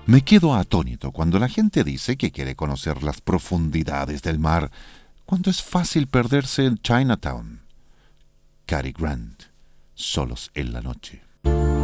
Me quedo atónito cuando la gente dice que quiere conocer las profundidades del mar, cuando es fácil perderse en Chinatown. Cary Grant, Solos en la noche.